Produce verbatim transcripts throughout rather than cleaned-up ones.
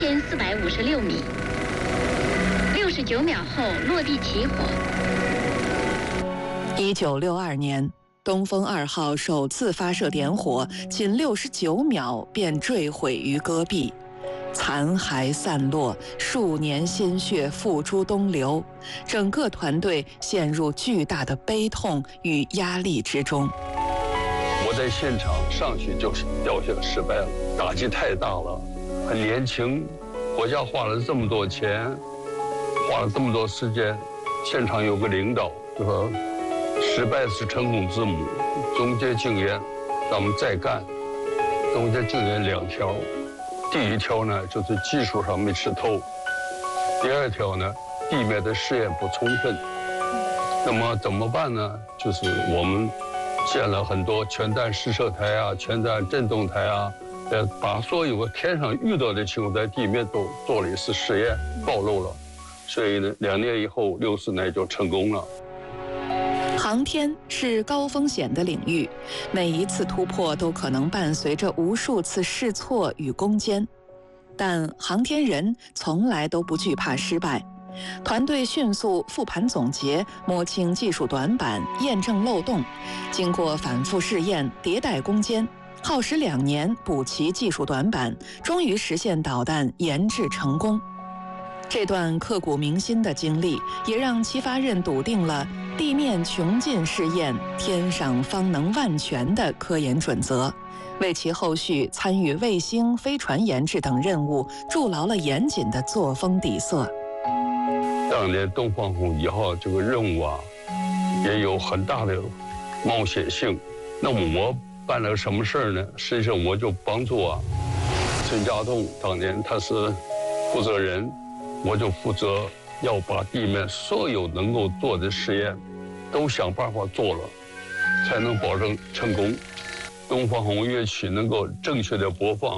千四百五十六米，六十九秒后落地起火。 一九六二年，东风二号首次发射点火，仅六十九秒便坠毁于戈壁。残骸散落，数年心血付诸东流，整个团队陷入巨大的悲痛与压力之中。 我在现场上去就是掉下失败了，打击太大了。很年轻，国家花了这么多钱，花了这么多时间，现场有个领导就说，失败是成功之母，总结经验，咱们再干。总结经验两条。第一条呢，就是技术上没吃透；第二条呢，地面的试验不充分。那么怎么办呢？就是我们建了很多全弹试射台啊、全弹震动台啊，呃，把所有天上遇到的情况在地面都做了一次试验，暴露了。所以呢，两年以后，六四年就成功了。 航天是高风险的领域，每一次突破都可能伴随着无数次试错与攻坚。但航天人从来都不惧怕失败，团队迅速复盘总结，摸清技术短板，验证漏洞，经过反复试验，迭代攻坚，耗时两年补齐技术短板，终于实现导弹研制成功。这段刻骨铭心的经历，也让戚发轫笃定了地面穷尽试验，天上方能万全的科研准则，为其后续参与卫星、飞船研制等任务筑牢了严谨的作风底色。 当年东方红一号这个任务啊，也有很大的冒险性。那么我办了什么事儿呢？实际上我就帮助啊，陈家栋当年他是负责人。我就负责要把地面所有能够做的实验，都想办法做了，才能保证成功。东方红乐曲能够正确的播放。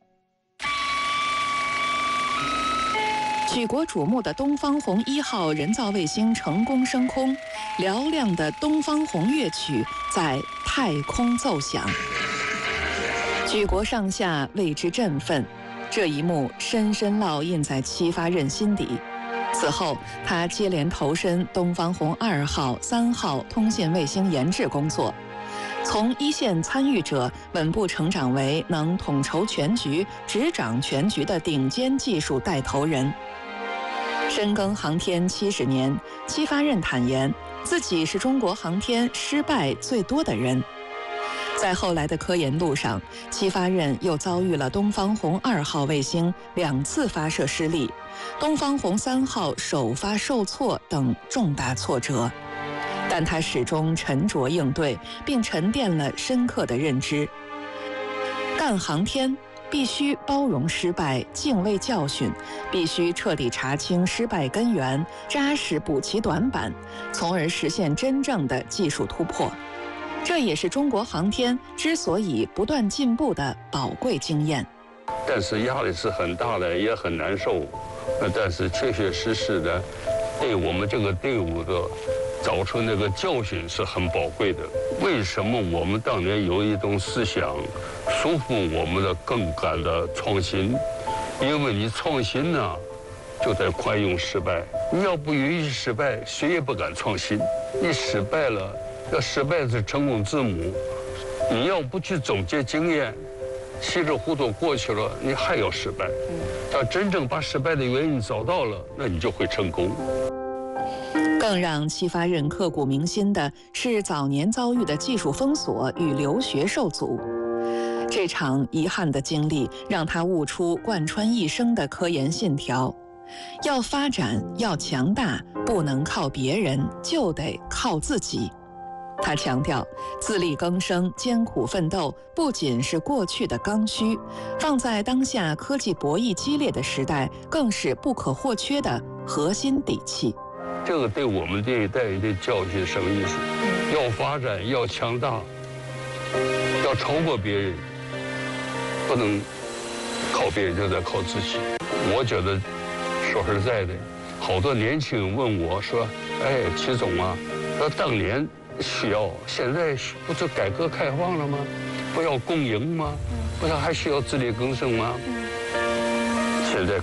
举国瞩目的东方红一号人造卫星成功升空，嘹亮的东方红乐曲在太空奏响，举国上下为之振奋。这一幕深深烙印在戚发轫心底。此后，他接连投身东方红二号、三号通信卫星研制工作，从一线参与者稳步成长为能统筹全局、执掌全局的顶尖技术带头人。深耕航天七十年，戚发轫坦言，自己是中国航天失败最多的人。在后来的科研路上，戚发轫又遭遇了东方红二号卫星两次发射失利、东方红三号首发受挫等重大挫折，但他始终沉着应对，并沉淀了深刻的认知。干航天必须包容失败，敬畏教训，必须彻底查清失败根源，扎实补齐短板，从而实现真正的技术突破。这也是中国航天之所以不断进步的宝贵经验。 但是压力是很大的，也很难受。但是确确实实的，对我们这个队伍的找出那个教训是很宝贵的。为什么我们当年有一种思想，束缚我们的更感的创新？因为你创新呢，就在宽容失败。你要不允许失败，谁也不敢创新。你失败了。要失败是成功之母，你要不去总结经验，稀里糊涂过去了，你还要失败。要真正把失败的原因找到了，那你就会成功。 更让戚发轫刻骨铭心的是早年遭遇的技术封锁与留学受阻。这场遗憾的经历让他悟出贯穿一生的科研信条：要发展，要强大，不能靠别人，就得靠自己。他强调，自力更生、艰苦奋斗不仅是过去的刚需，放在当下科技博弈激烈的时代，更是不可或缺的核心底气。 这个对我们这一代人的教训什么意思？要发展，要强大，要超过别人，不能靠别人，就得靠自己。我觉得，说实在的，好多年轻人问我说：“哎，戚总啊，说当年。”需要，现在不是改革开放了吗？不要共赢吗？不是还需要自力更生吗？其现在